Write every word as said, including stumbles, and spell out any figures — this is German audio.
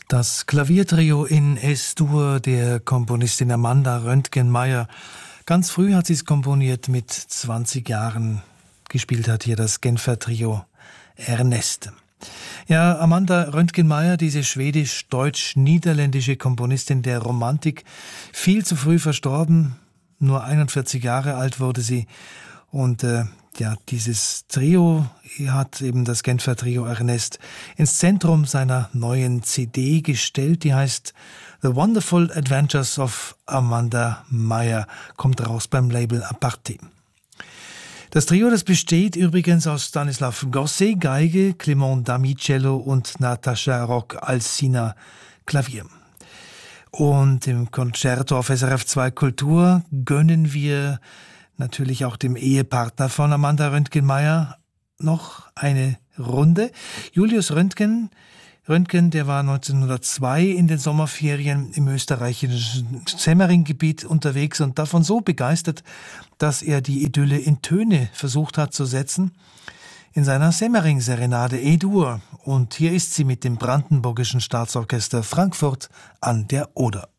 Das Klaviertrio in Es-Dur der Komponistin Amanda Röntgenmeier. Ganz früh hat sie es komponiert, mit zwanzig Jahren. Gespielt hat hier das Genfer Trio Ernest. Ja, Amanda Röntgenmeier, diese schwedisch-deutsch-niederländische Komponistin der Romantik, viel zu früh verstorben. Nur einundvierzig Jahre alt wurde sie. Und äh, ja, dieses Trio hat eben das Genfer Trio Ernest ins Zentrum seiner neuen C D gestellt. Die heißt The Wonderful Adventures of Amanda Meier, kommt raus beim Label Aparte. Das Trio, das besteht übrigens aus Stanislav Gosset, Geige, Clement Damy, Cello und Natascha Rock-Alsina, Klavier. Und im Concerto auf S R F zwei Kultur gönnen wir natürlich auch dem Ehepartner von Amanda Röntgenmeier noch eine Runde. Julius Röntgen, Röntgen, der war neunzehnhundertzwei in den Sommerferien im österreichischen Semmering-Gebiet unterwegs und davon so begeistert, dass er die Idylle in Töne versucht hat zu setzen in seiner Semmering-Serenade E-Dur. Und hier ist sie mit dem Brandenburgischen Staatsorchester Frankfurt an der Oder.